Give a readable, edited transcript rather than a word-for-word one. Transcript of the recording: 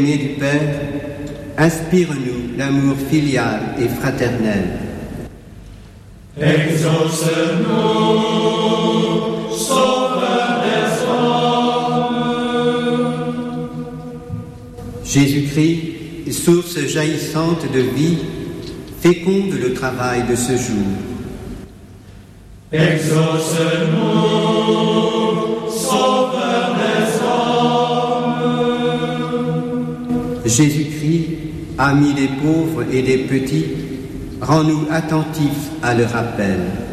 Né du Père, inspire-nous l'amour filial et fraternel. Exauce-nous, Sauveur des hommes. Jésus-Christ, source jaillissante de vie, féconde le travail de ce jour. Exauce-nous, Sauveur des hommes. Jésus-Christ, ami des pauvres et des petits, rends-nous attentifs à leur appel.